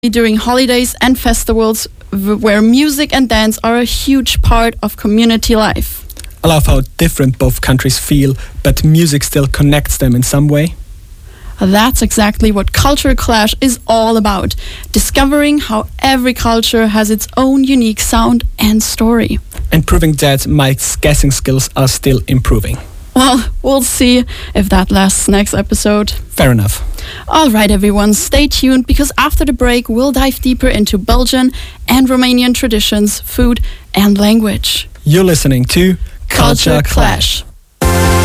during holidays and festivals where music and dance are a huge part of community life. I love how different both countries feel, but music still connects them in some way. That's exactly what Culture Clash is all about, discovering how every culture has its own unique sound and story. And proving that Mike's guessing skills are still improving. Well, we'll see if that lasts next episode. Fair enough. Alright everyone, stay tuned because after the break we'll dive deeper into Belgian and Romanian traditions, food and language. You're listening to Culture Clash.